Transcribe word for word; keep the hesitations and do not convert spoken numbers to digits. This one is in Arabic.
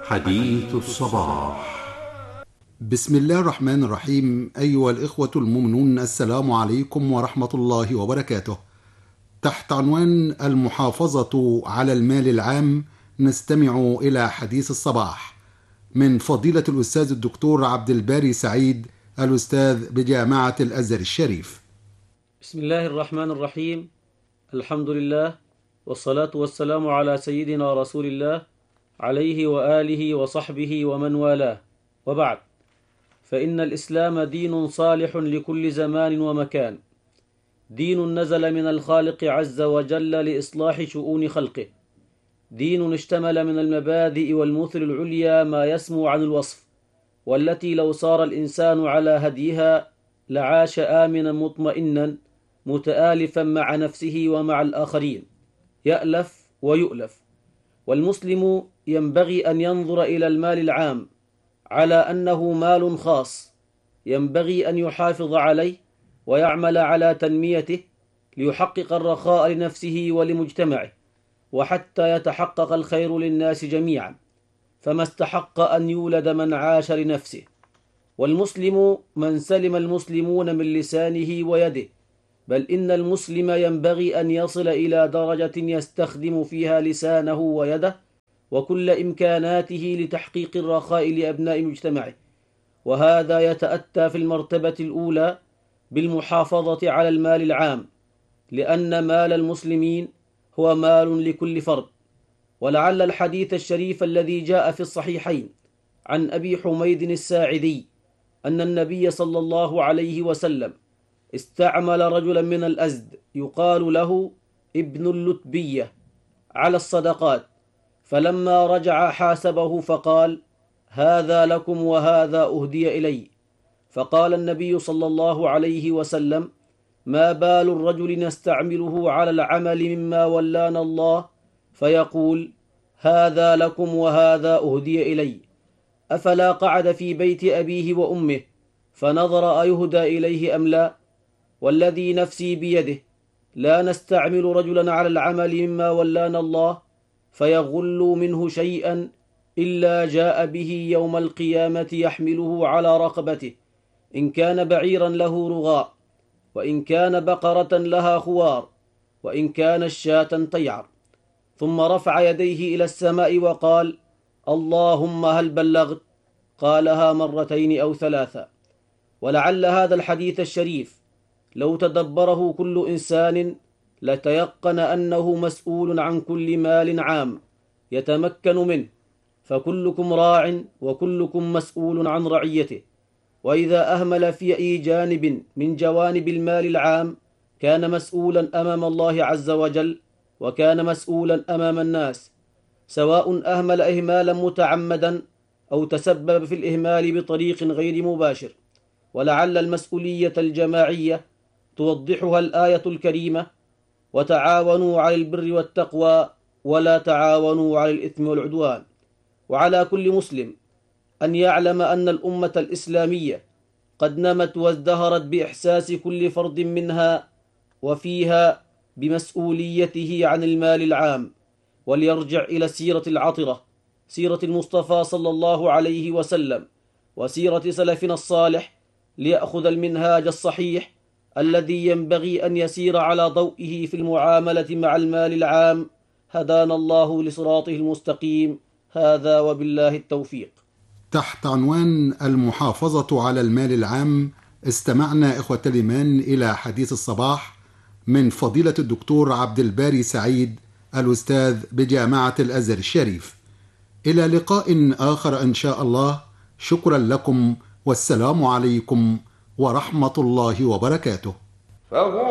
حديث الصباح. بسم الله الرحمن الرحيم. أيها الإخوة المؤمنون، السلام عليكم ورحمة الله وبركاته. تحت عنوان المحافظة على المال العام نستمع إلى حديث الصباح من فضيلة الأستاذ الدكتور عبد الباري سعيد، الأستاذ بجامعة الأزهر الشريف. بسم الله الرحمن الرحيم. الحمد لله والصلاة والسلام على سيدنا رسول الله عليه وآله وصحبه ومن والاه، وبعد، فإن الإسلام دين صالح لكل زمان ومكان، دين نزل من الخالق عز وجل لإصلاح شؤون خلقه، دين اشتمل من المبادئ والمثل العليا ما يسمو عن الوصف، والتي لو صار الإنسان على هديها لعاش آمنا مطمئنا متآلفا مع نفسه ومع الآخرين، يألف ويؤلف. والمسلم ينبغي أن ينظر إلى المال العام على أنه مال خاص، ينبغي أن يحافظ عليه ويعمل على تنميته ليحقق الرخاء لنفسه ولمجتمعه، وحتى يتحقق الخير للناس جميعا، فما استحق أن يولد من عاش لنفسه. والمسلم من سلم المسلمون من لسانه ويده، بل إن المسلم ينبغي أن يصل إلى درجة يستخدم فيها لسانه ويده وكل إمكاناته لتحقيق الرخاء لأبناء مجتمعه، وهذا يتأتى في المرتبة الأولى بالمحافظة على المال العام، لأن مال المسلمين هو مال لكل فرد. ولعل الحديث الشريف الذي جاء في الصحيحين عن أبي حميد الساعدي أن النبي صلى الله عليه وسلم استعمل رجلا من الأزد يقال له ابن اللتبية على الصدقات، فلما رجع حاسبه فقال: هذا لكم وهذا أهدي إلي. فقال النبي صلى الله عليه وسلم: ما بال الرجل نستعمله على العمل مما ولانا الله فيقول: هذا لكم وهذا أهدي إلي، أفلا قعد في بيت أبيه وأمه فنظر أيهدى إليه أم لا؟ والذي نفسي بيده لا نستعمل رجلا على العمل مما ولانا الله فيغل منه شيئا إلا جاء به يوم القيامة يحمله على رقبته، إن كان بعيرا له رغاء، وإن كان بقرة لها خوار، وإن كان الشاة تيعر، ثم رفع يديه إلى السماء وقال: اللهم هل بلغت؟ قالها مرتين أو ثلاثة. ولعل هذا الحديث الشريف لو تدبره كل إنسان لتيقن أنه مسؤول عن كل مال عام يتمكن منه، فكلكم راع وكلكم مسؤول عن رعيته، وإذا أهمل في أي جانب من جوانب المال العام كان مسؤولا أمام الله عز وجل، وكان مسؤولا أمام الناس، سواء أهمل إهمالا متعمدا أو تسبب في الإهمال بطريق غير مباشر. ولعل المسؤولية الجماعية توضحها الآية الكريمة: وتعاونوا على البر والتقوى ولا تعاونوا على الإثم والعدوان. وعلى كل مسلم أن يعلم أن الأمة الإسلامية قد نمت وازدهرت بإحساس كل فرد منها وفيها بمسؤوليته عن المال العام، وليرجع إلى السيرة العطرة، سيرة المصطفى صلى الله عليه وسلم وسيرة سلفنا الصالح، ليأخذ المنهاج الصحيح الذي ينبغي أن يسير على ضوئه في المعاملة مع المال العام. هدانا الله لصراطه المستقيم. هذا وبالله التوفيق. تحت عنوان المحافظة على المال العام استمعنا إخوة الإيمان إلى حديث الصباح من فضيلة الدكتور عبد الباري سعيد، الأستاذ بجامعة الأزهر الشريف. إلى لقاء آخر إن شاء الله. شكرا لكم، والسلام عليكم ورحمة الله وبركاته.